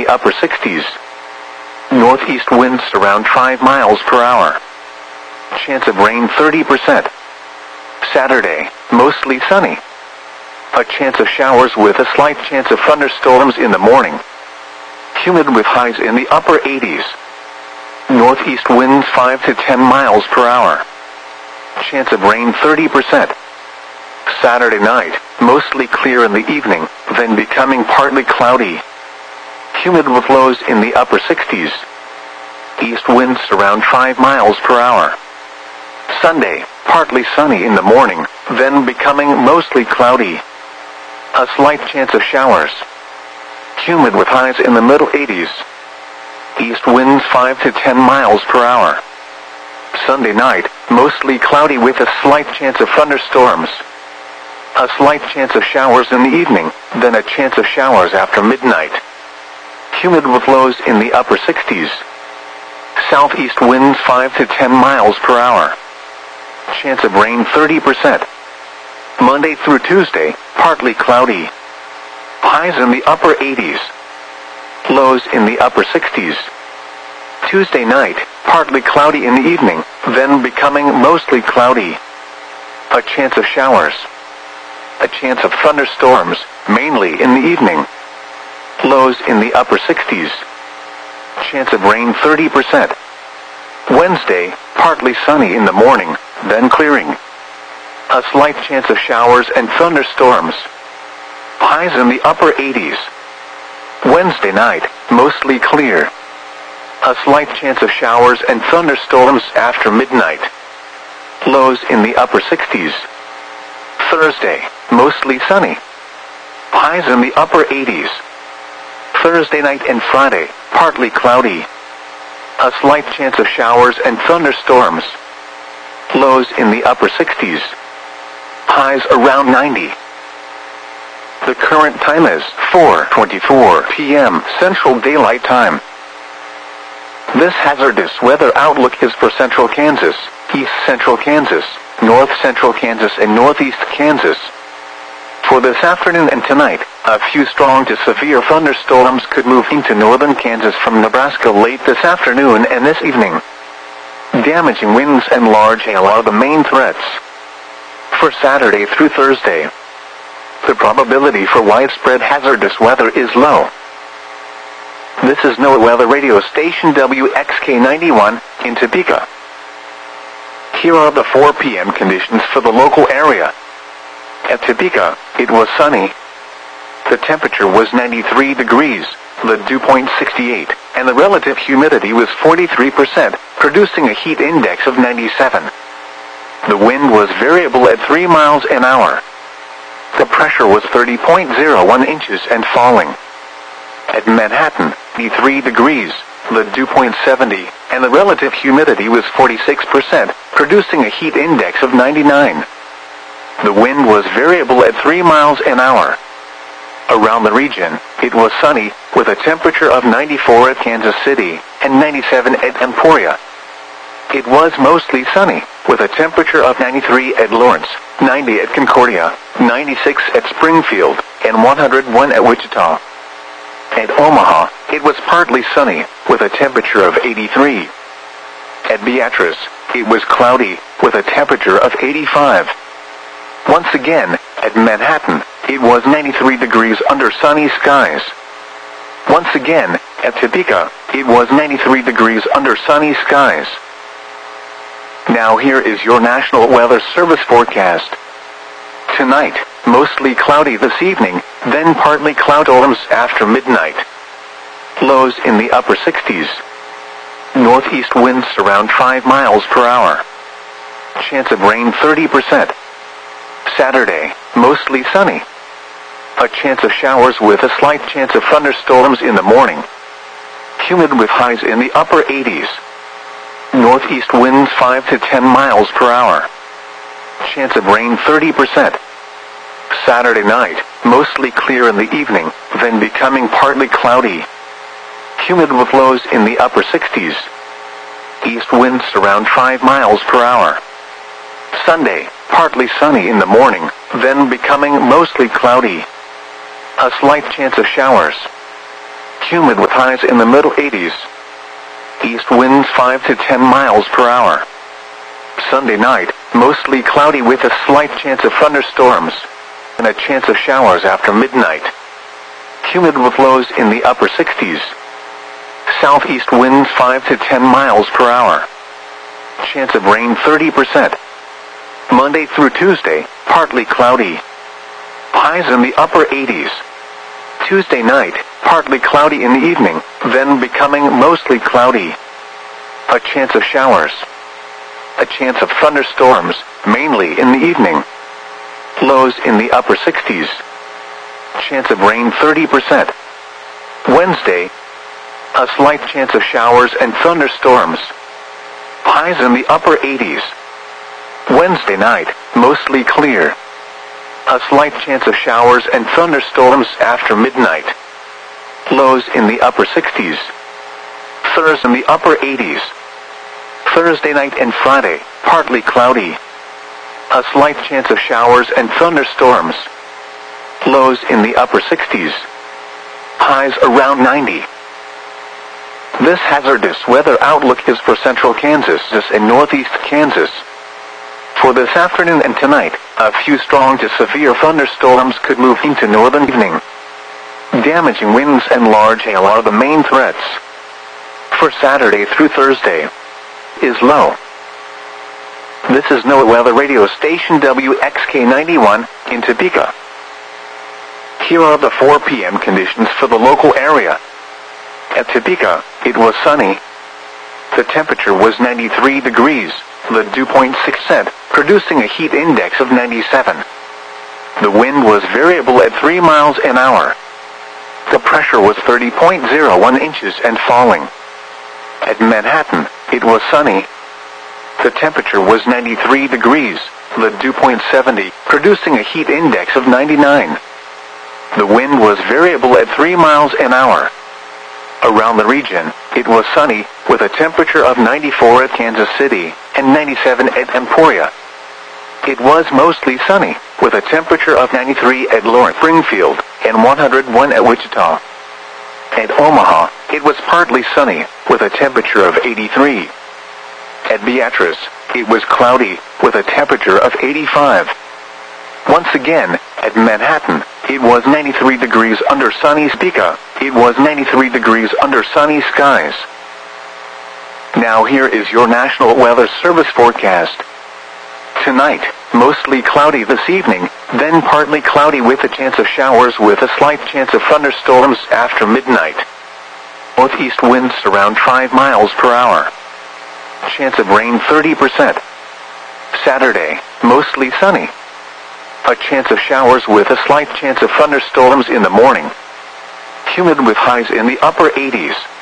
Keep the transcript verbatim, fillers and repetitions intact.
the upper sixties. Northeast winds around five miles per hour. Chance of rain thirty percent. Saturday, mostly sunny. A chance of showers with a slight chance of thunderstorms in the morning. Humid with highs in the upper eighties. Northeast winds five to ten miles per hour. Chance of rain thirty percent. Saturday night, mostly clear in the evening, then becoming partly cloudy. Humid with lows in the upper sixties. East winds around five miles per hour. Sunday, partly sunny in the morning, then becoming mostly cloudy. A slight chance of showers. Humid with highs in the middle eighties. East winds five to ten miles per hour. Sunday night, mostly cloudy with a slight chance of thunderstorms. A slight chance of showers in the evening, then a chance of showers after midnight. Humid with lows in the upper sixties. Southeast winds five to ten miles per hour. Chance of rain thirty percent. Monday through Tuesday, partly cloudy. Highs in the upper eighties. Lows in the upper sixties. Tuesday night, partly cloudy in the evening, then becoming mostly cloudy. A chance of showers. A chance of thunderstorms, mainly in the evening. Lows in the upper sixties. Chance of rain thirty percent. Wednesday, partly sunny in the morning, then clearing. A slight chance of showers and thunderstorms. Highs in the upper eighties. Wednesday night, mostly clear. A slight chance of showers and thunderstorms after midnight. Lows in the upper sixties. Thursday, mostly sunny. Highs in the upper eighties. Thursday night and Friday, partly cloudy. A slight chance of showers and thunderstorms. Lows in the upper sixties. Highs around ninety. The current time is four twenty-four p m Central Daylight Time. This hazardous weather outlook is for central Kansas, east central Kansas, north central Kansas and northeast Kansas. For this afternoon and tonight, a few strong to severe thunderstorms could move into northern Kansas from Nebraska late this afternoon and this evening. Damaging winds and large hail are the main threats. For Saturday through Thursday, the probability for widespread hazardous weather is low. This is NOAA Weather Radio Station W X K ninety-one in Topeka. Here are the four p m conditions for the local area. At Topeka, it was sunny. The temperature was ninety-three degrees, the dew point sixty-eight, and the relative humidity was forty-three percent, producing a heat index of ninety-seven. The wind was variable at three miles an hour. The pressure was thirty point zero one inches and falling. At Manhattan, ninety-three degrees, the dew point seventy, and the relative humidity was forty-six percent, producing a heat index of ninety-nine. The wind was variable at three miles an hour. Around the region, it was sunny, with a temperature of ninety-four at Kansas City, and ninety-seven at Emporia. It was mostly sunny, with a temperature of ninety-three at Lawrence, ninety at Concordia, ninety-six at Springfield, and one hundred one at Wichita. At Omaha, it was partly sunny, with a temperature of eighty-three. At Beatrice, it was cloudy, with a temperature of eighty-five. Once again, at Manhattan, it was ninety-three degrees under sunny skies. Once again, at Topeka, it was ninety-three degrees under sunny skies. Now here is your National Weather Service forecast. Tonight, mostly cloudy this evening, then partly cloudstorms after midnight. Lows in the upper sixties. Northeast winds around five miles per hour. Chance of rain thirty percent. Saturday, mostly sunny. A chance of showers with a slight chance of thunderstorms in the morning. Humid with highs in the upper eighties. Northeast winds five to ten miles per hour. Chance of rain thirty percent. Saturday night, mostly clear in the evening, then becoming partly cloudy. Humid with lows in the upper sixties. East winds around five miles per hour. Sunday, partly sunny in the morning, then becoming mostly cloudy. A slight chance of showers. Humid with highs in the middle eighties. East winds five to ten miles per hour. Sunday night, mostly cloudy with a slight chance of thunderstorms and a chance of showers after midnight. Humid with lows in the upper sixties. Southeast winds five to ten miles per hour. Chance of rain thirty percent. Monday through Tuesday, partly cloudy. Highs in the upper eighties. Tuesday night, partly cloudy in the evening, then becoming mostly cloudy. A chance of showers. A chance of thunderstorms, mainly in the evening. Lows in the upper sixties. Chance of rain thirty percent. Wednesday, a slight chance of showers and thunderstorms. Highs in the upper eighties. Wednesday night, mostly clear. A slight chance of showers and thunderstorms after midnight. Lows in the upper sixties. Thursday in the upper eighties. Thursday night and Friday, partly cloudy. A slight chance of showers and thunderstorms. Lows in the upper sixties. Highs around ninety. This hazardous weather outlook is for central Kansas and northeast Kansas. For this afternoon and tonight, a few strong to severe thunderstorms could move into northern evening. Damaging winds and large hail are the main threats. For Saturday through Thursday is low. This is NOAA Weather Radio Station W X K ninety-one in Topeka. Here are the four p m conditions for the local area. At Topeka, it was sunny. The temperature was ninety-three degrees, the dew point six percent, producing a heat index of ninety-seven. The wind was variable at three miles an hour. The pressure was thirty point zero one inches and falling. At Manhattan, it was sunny. The temperature was ninety-tee degrees, the dew point seventy, producing a heat index of ninety-nine. The wind was variable at three miles an hour. Around the region, it was sunny, with a temperature of ninety-four at Kansas City and ninety-seven at Emporia. It was mostly sunny, with a temperature of ninety-three at Lawrence Springfield and one hundred one at Wichita. At Omaha, it was partly sunny, with a temperature of eighty-three. At Beatrice, it was cloudy, with a temperature of eighty-five. Once again, at Manhattan, it was ninety-three degrees under sunny Topeka. It was ninety-three degrees under sunny skies. Now here is your National Weather Service forecast. Tonight, mostly cloudy this evening, then partly cloudy with a chance of showers with a slight chance of thunderstorms after midnight. Northeast winds around five miles per hour. Chance of rain thirty percent. Saturday, mostly sunny. A chance of showers with a slight chance of thunderstorms in the morning. Humid with highs in the upper eighties.